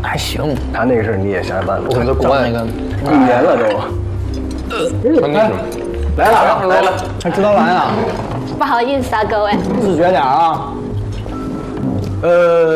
还行。 他那个事儿你也瞎办了， 我给他关那个 1年了都。来了来了， 还知道来了， 不好意思啊，各位。 自觉点啊。